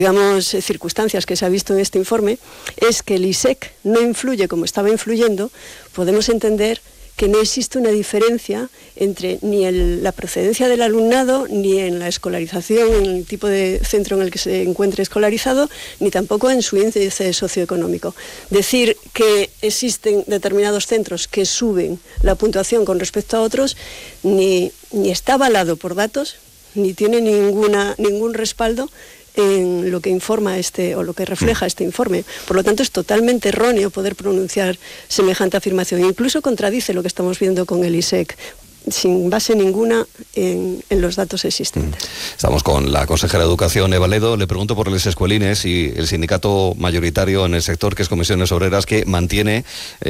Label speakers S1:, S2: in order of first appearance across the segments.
S1: digamos, circunstancias que se ha visto en este informe, es que el ISEC no influye como estaba influyendo. Podemos entender que no existe una diferencia entre ni la procedencia del alumnado, ni en la escolarización, en el tipo de centro en el que se encuentre escolarizado, ni tampoco en su índice socioeconómico. Decir que existen determinados centros que suben la puntuación con respecto a otros, ni está avalado por datos, ni tiene ningún respaldo en lo que informa o lo que refleja este informe. Por lo tanto, es totalmente erróneo poder pronunciar semejante afirmación. Incluso contradice lo que estamos viendo con el ISEC, sin base ninguna en los datos existentes.
S2: Estamos con la consejera de Educación, Eva Ledo. Le pregunto por los escuelines y el sindicato mayoritario en el sector, que es Comisiones Obreras, que mantiene,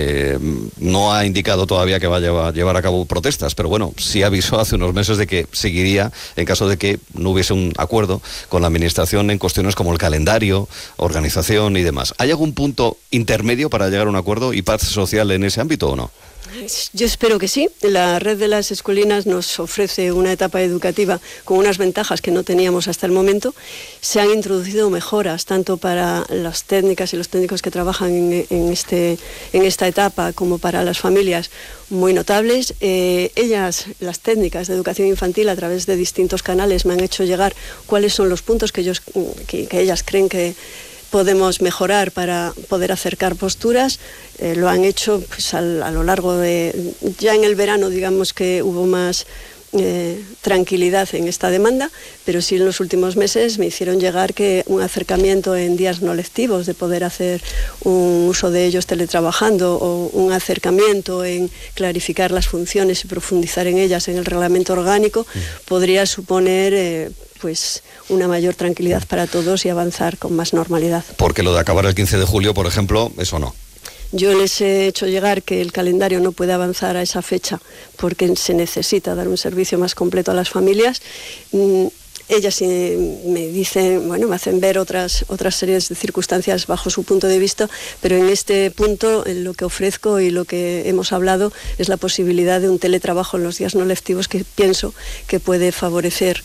S2: no ha indicado todavía que vaya a llevar a cabo protestas, pero bueno, sí avisó hace unos meses de que seguiría en caso de que no hubiese un acuerdo con la Administración en cuestiones como el calendario, organización y demás. ¿Hay algún punto intermedio para llegar a un acuerdo y paz social en ese ámbito o no?
S1: Yo espero que sí. La red de las escuelinas nos ofrece una etapa educativa con unas ventajas que no teníamos hasta el momento. Se han introducido mejoras tanto para las técnicas y los técnicos que trabajan en esta etapa como para las familias, muy notables. Ellas, las técnicas de educación infantil, a través de distintos canales me han hecho llegar cuáles son los puntos que ellas creen que podemos mejorar para poder acercar posturas. Lo han hecho pues, a lo largo de... Ya en el verano, digamos que hubo más tranquilidad en esta demanda, pero sí en los últimos meses me hicieron llegar que un acercamiento en días no lectivos, de poder hacer un uso de ellos teletrabajando, o un acercamiento en clarificar las funciones y profundizar en ellas en el reglamento orgánico, podría suponer pues una mayor tranquilidad para todos y avanzar con más normalidad.
S2: Porque lo de acabar el 15 de julio, por ejemplo, eso no.
S1: Yo les he hecho llegar que el calendario no puede avanzar a esa fecha porque se necesita dar un servicio más completo a las familias. Ellas me dicen, bueno, me hacen ver otras series de circunstancias bajo su punto de vista, pero en este punto lo que ofrezco y lo que hemos hablado es la posibilidad de un teletrabajo en los días no lectivos, que pienso que puede favorecer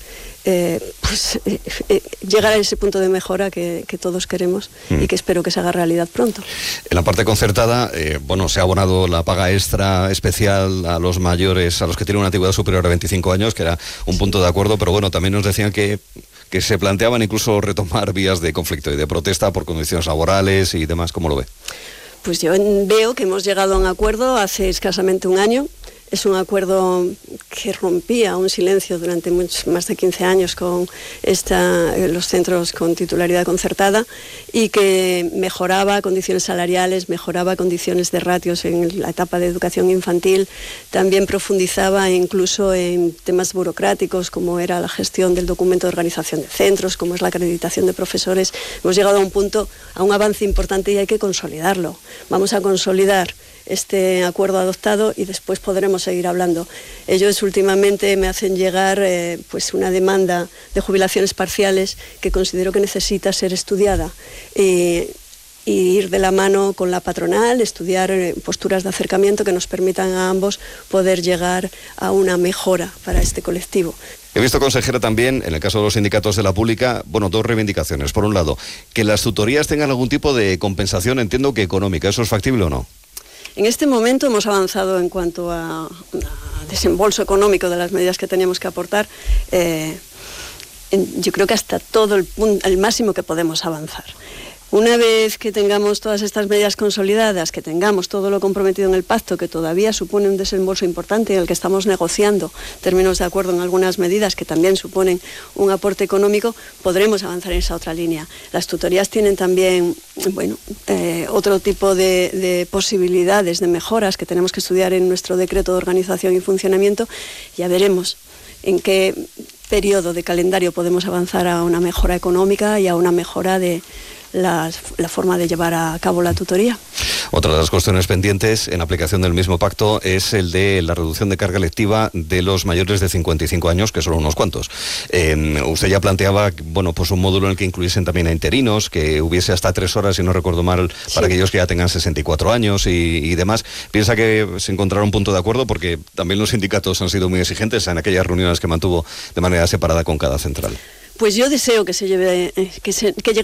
S1: llegar a ese punto de mejora que todos queremos y que espero que se haga realidad pronto.
S2: En la parte concertada, se ha abonado la paga extra especial a los mayores, a los que tienen una antigüedad superior a 25 años, que era un punto de acuerdo, pero bueno, también nos decían que se planteaban incluso retomar vías de conflicto y de protesta por condiciones laborales y demás. ¿Cómo lo ve?
S1: Pues yo veo que hemos llegado a un acuerdo hace escasamente un año. Es un acuerdo que rompía un silencio durante más de 15 años con los centros con titularidad concertada, y que mejoraba condiciones salariales, mejoraba condiciones de ratios en la etapa de educación infantil, también profundizaba incluso en temas burocráticos como era la gestión del documento de organización de centros, como es la acreditación de profesores. Hemos llegado a un avance importante y hay que consolidarlo. Vamos a consolidar este acuerdo adoptado y después podremos seguir hablando. Ellos últimamente me hacen llegar una demanda de jubilaciones parciales que considero que necesita ser estudiada y ir de la mano con la patronal, estudiar posturas de acercamiento que nos permitan a ambos poder llegar a una mejora para este colectivo.
S2: He visto, consejera, también, en el caso de los sindicatos de la pública, dos reivindicaciones. Por un lado, que las tutorías tengan algún tipo de compensación, entiendo que económica. ¿Eso es factible o no?
S1: En este momento hemos avanzado en cuanto a desembolso económico de las medidas que teníamos que aportar. Yo creo que hasta todo el máximo que podemos avanzar. Una vez que tengamos todas estas medidas consolidadas, que tengamos todo lo comprometido en el pacto, que todavía supone un desembolso importante en el que estamos negociando términos de acuerdo en algunas medidas que también suponen un aporte económico, podremos avanzar en esa otra línea. Las tutorías tienen también otro tipo de posibilidades de mejoras que tenemos que estudiar en nuestro decreto de organización y funcionamiento. Ya veremos en qué periodo de calendario podemos avanzar a una mejora económica y a una mejora de la forma de llevar a cabo la tutoría.
S2: Otra de las cuestiones pendientes en aplicación del mismo pacto es el de la reducción de carga lectiva de los mayores de 55 años, que son unos cuantos. Usted ya planteaba, un módulo en el que incluyesen también a interinos, que hubiese hasta 3 horas, si no recuerdo mal, para aquellos que ya tengan 64 años y demás. ¿Piensa que se encontrará un punto de acuerdo? Porque también los sindicatos han sido muy exigentes en aquellas reuniones que mantuvo de manera separada con cada central.
S1: Pues yo deseo que lleguemos